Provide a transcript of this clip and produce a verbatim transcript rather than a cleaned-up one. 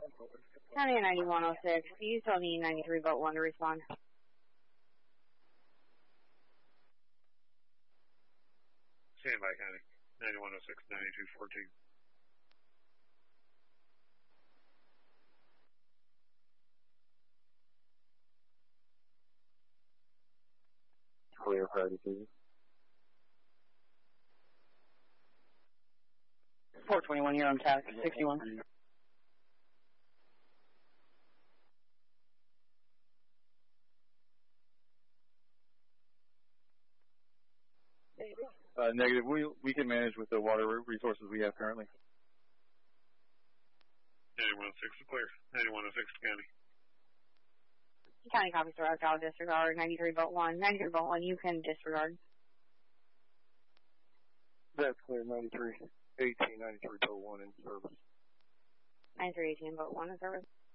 County ninety-one oh six, you still need ninety-three vote one to respond. Stand by, County. ninety-one oh six, ninety-two fourteen. Clear priority, please. four twenty-one, you're on task, sixty-one. Uh, negative. We we can manage with the water resources we have currently. ninety-one oh six is clear. ninety-one oh six County. County copies direct, I'll disregard. ninety-three vote one. ninety-three vote one, you can disregard. That's clear. ninety-three eighteen, ninety-three vote one in service. ninety-three eighteen vote one in service.